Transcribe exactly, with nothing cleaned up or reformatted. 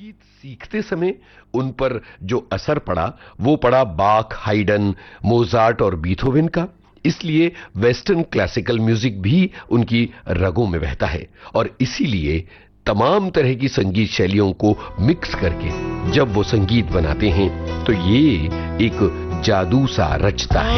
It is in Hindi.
संगीत सीखते समय उन पर जो असर पड़ा वो पड़ा बाख, हाइडन, मोजार्ट और बीथोवन का। इसलिए वेस्टर्न क्लासिकल म्यूजिक भी उनकी रगों में बहता है और इसीलिए तमाम तरह की संगीत शैलियों को मिक्स करके जब वो संगीत बनाते हैं तो ये एक जादू सा रचता है।